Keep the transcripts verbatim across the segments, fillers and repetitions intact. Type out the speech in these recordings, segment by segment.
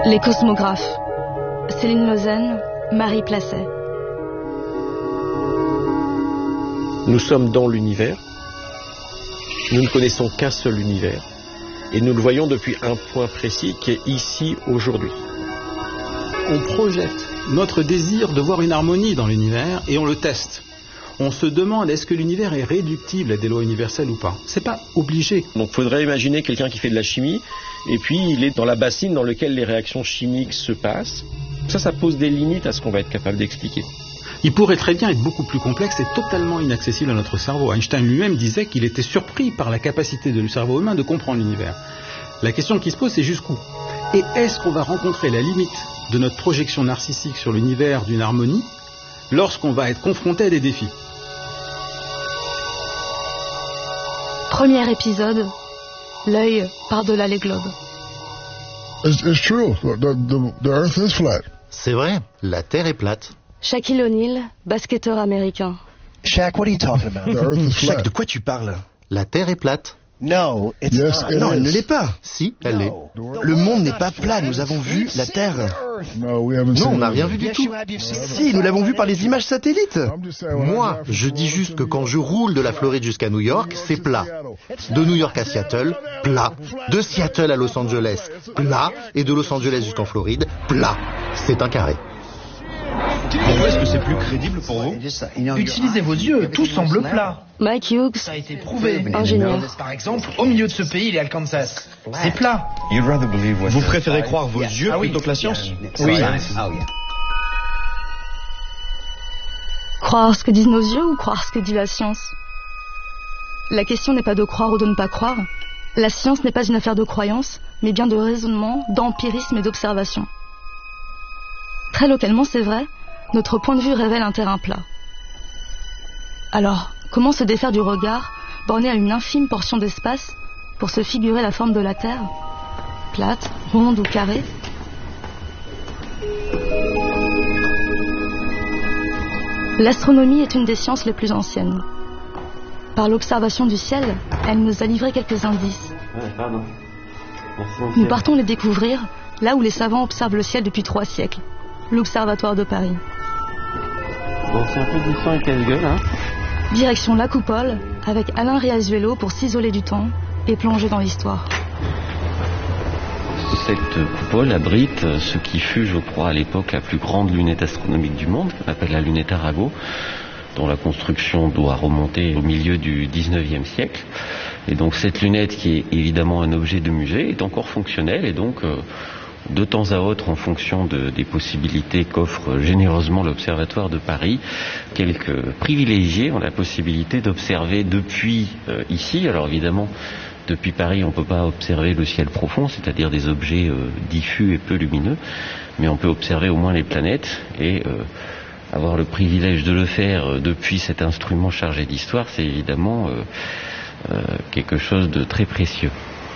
Les cosmographes. Céline Lausanne, Marie Placet. Nous sommes dans l'univers. Nous ne connaissons qu'un seul univers. Et nous le voyons depuis un point précis qui est ici, aujourd'hui. On projette notre désir de voir une harmonie dans l'univers et on le teste. On se demande est-ce que l'univers est réductible à des lois universelles ou pas. C'est pas obligé. Donc il faudrait imaginer quelqu'un qui fait de la chimie et puis il est dans la bassine dans laquelle les réactions chimiques se passent. Ça, ça pose des limites à ce qu'on va être capable d'expliquer. Il pourrait très bien être beaucoup plus complexe et totalement inaccessible à notre cerveau. Einstein lui-même disait qu'il était surpris par la capacité du cerveau humain de comprendre l'univers. La question qui se pose, c'est jusqu'où ? Et est-ce qu'on va rencontrer la limite de notre projection narcissique sur l'univers d'une harmonie lorsqu'on va être confronté à des défis ? Premier épisode, l'œil par-delà les globes. It's, it's true. The, the, the earth is flat. C'est vrai, la Terre est plate. Shaquille O'Neal, basketteur américain. Shaq, what are you talking about? The earth is flat. Shaq, de quoi tu parles? La Terre est plate. No, it's Yes, not. it Non, is. elle ne l'est pas. Si, elle l'est. Le monde n'est pas plat, nous avons vu la Terre. No, we haven't Non, on seen n'a it. rien vu du tout. Si, nous l'avons vu par les images satellites. I'm just saying, when I Moi, drive from je dis Florida juste to que New quand York, je roule de la Floride jusqu'à New York, c'est plat. De New York à Seattle, plat. De Seattle à Los Angeles, plat. Et de Los Angeles jusqu'en Floride, plat. C'est un carré. Pourquoi est-ce que c'est plus crédible pour vous? Utilisez vos yeux, tout semble plat. Mike Hughes, Ça a été prouvé. ingénieur. Par exemple, au milieu de ce pays, il y a le Kansas. C'est plat. Vous préférez croire vos yeux Ah oui. plutôt que la science? Oui. Croire ce que disent nos yeux ou croire ce que dit la science? La question n'est pas de croire ou de ne pas croire. La science n'est pas une affaire de croyance, mais bien de raisonnement, d'empirisme et d'observation. Très localement, c'est vrai, notre point de vue révèle un terrain plat. Alors, comment se défaire du regard, borné à une infime portion d'espace, pour se figurer la forme de la Terre? Plate, ronde ou carrée? L'astronomie est une des sciences les plus anciennes. Par l'observation du ciel, elle nous a livré quelques indices. Nous partons les découvrir là où les savants observent le ciel depuis trois siècles, l'Observatoire de Paris. Bon, c'est un peu du sang et casse-gueule, hein. Direction la Coupole, avec Alain Riazuelo pour s'isoler du temps et plonger dans l'histoire. Cette coupole abrite ce qui fut, je crois, à l'époque la plus grande lunette astronomique du monde, qu'on appelle la lunette Arago, dont la construction doit remonter au milieu du dix-neuvième siècle. Et donc cette lunette, qui est évidemment un objet de musée, est encore fonctionnelle et donc euh, de temps à autre, en fonction de, des possibilités qu'offre généreusement l'Observatoire de Paris, quelques privilégiés ont la possibilité d'observer depuis euh, ici. Alors évidemment, depuis Paris, on ne peut pas observer le ciel profond, c'est-à-dire des objets euh, diffus et peu lumineux, mais on peut observer au moins les planètes et euh, avoir le privilège de le faire euh, depuis cet instrument chargé d'histoire, c'est évidemment euh, euh, quelque chose de très précieux.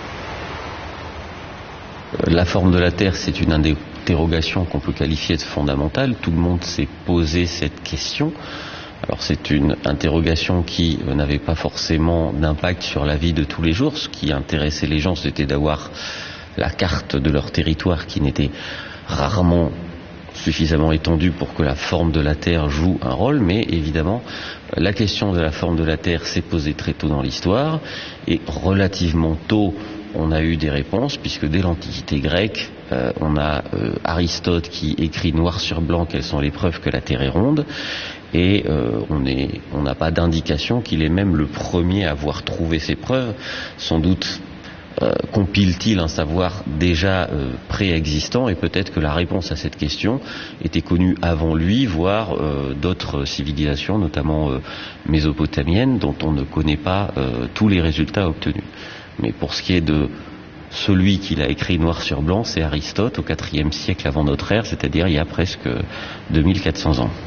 La forme de la Terre, c'est une interrogation qu'on peut qualifier de fondamentale. Tout le monde s'est posé cette question. Alors c'est une interrogation qui euh, n'avait pas forcément d'impact sur la vie de tous les jours. Ce qui intéressait les gens, c'était d'avoir la carte de leur territoire qui n'était rarement suffisamment étendue pour que la forme de la Terre joue un rôle. Mais évidemment, la question de la forme de la Terre s'est posée très tôt dans l'histoire et relativement tôt, on a eu des réponses, puisque dès l'Antiquité grecque, euh, on a euh, Aristote qui écrit noir sur blanc quelles sont les preuves que la Terre est ronde, et euh, on est, on n'a pas d'indication qu'il est même le premier à avoir trouvé ces preuves. Sans doute euh, compile-t-il un savoir déjà euh, préexistant, et peut-être que la réponse à cette question était connue avant lui, voire euh, d'autres civilisations, notamment euh, mésopotamiennes, dont on ne connaît pas euh, tous les résultats obtenus. Mais pour ce qui est de celui qui l'a écrit noir sur blanc, c'est Aristote au quatrième siècle avant notre ère, c'est-à-dire il y a presque deux mille quatre cents ans.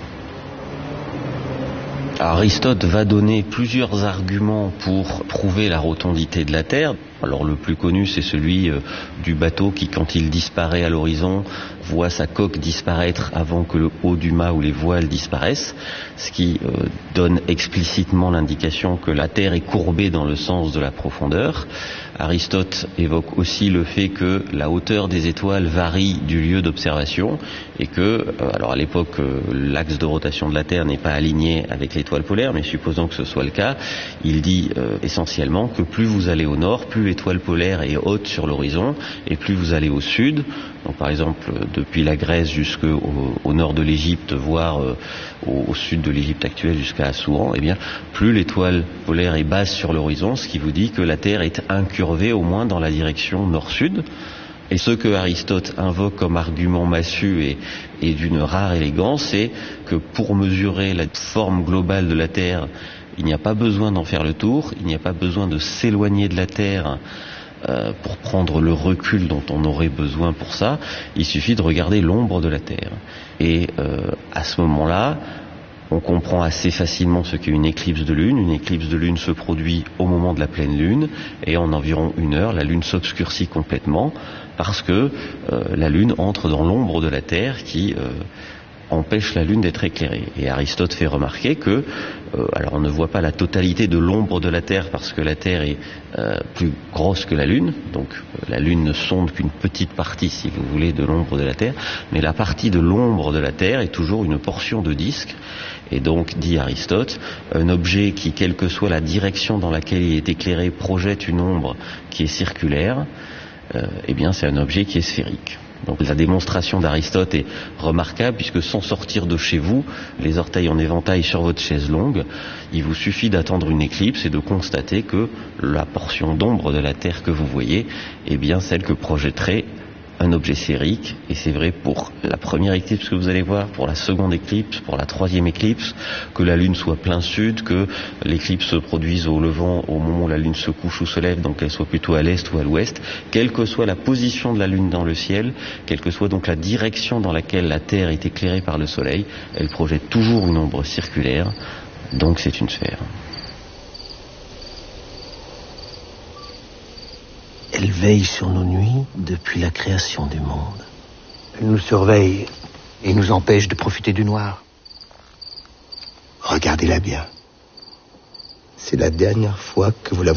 Aristote va donner plusieurs arguments pour prouver la rotondité de la Terre. Alors le plus connu, c'est celui euh, du bateau qui, quand il disparaît à l'horizon, voit sa coque disparaître avant que le haut du mât ou les voiles disparaissent, ce qui euh, donne explicitement l'indication que la Terre est courbée dans le sens de la profondeur. Aristote évoque aussi le fait que la hauteur des étoiles varie du lieu d'observation et que, euh, alors à l'époque, euh, l'axe de rotation de la Terre n'est pas aligné avec l'étoile polaire, mais supposons que ce soit le cas, il dit euh, essentiellement que plus vous allez au nord, plus l'étoile polaire est haute sur l'horizon, et plus vous allez au sud, donc par exemple depuis la Grèce jusqu'au au nord de l'Égypte, voire euh, au, au sud de l'Égypte actuelle jusqu'à Assouan, eh bien plus l'étoile polaire est basse sur l'horizon, ce qui vous dit que la Terre est incurvée au moins dans la direction nord-sud. Et ce que Aristote invoque comme argument massu et, et d'une rare élégance, c'est que pour mesurer la forme globale de la Terre, il n'y a pas besoin d'en faire le tour, il n'y a pas besoin de s'éloigner de la Terre euh, pour prendre le recul dont on aurait besoin pour ça, il suffit de regarder l'ombre de la Terre. Et euh, à ce moment-là, on comprend assez facilement ce qu'est une éclipse de lune. Une éclipse de lune se produit au moment de la pleine lune, et en environ une heure, la lune s'obscurcit complètement, parce que euh, la lune entre dans l'ombre de la Terre qui euh, empêche la lune d'être éclairée. Et Aristote fait remarquer que, euh, alors on ne voit pas la totalité de l'ombre de la Terre parce que la Terre est euh, plus grosse que la lune, donc euh, la lune ne sonde qu'une petite partie, si vous voulez, de l'ombre de la Terre, mais la partie de l'ombre de la Terre est toujours une portion de disque. Et donc, dit Aristote, un objet qui, quelle que soit la direction dans laquelle il est éclairé, projette une ombre qui est circulaire, euh, eh bien c'est un objet qui est sphérique. Donc la démonstration d'Aristote est remarquable puisque sans sortir de chez vous, les orteils en éventail sur votre chaise longue, il vous suffit d'attendre une éclipse et de constater que la portion d'ombre de la Terre que vous voyez est bien celle que projetterait un objet sphérique, et c'est vrai pour la première éclipse que vous allez voir, pour la seconde éclipse, pour la troisième éclipse, que la Lune soit plein sud, que l'éclipse se produise au levant au moment où la Lune se couche ou se lève, donc qu'elle soit plutôt à l'est ou à l'ouest, quelle que soit la position de la Lune dans le ciel, quelle que soit donc la direction dans laquelle la Terre est éclairée par le Soleil, elle projette toujours une ombre circulaire, donc c'est une sphère. Elle veille sur nos nuits depuis la création du monde. Elle nous surveille et nous empêche de profiter du noir. Regardez-la bien. C'est la dernière fois que vous la voyez.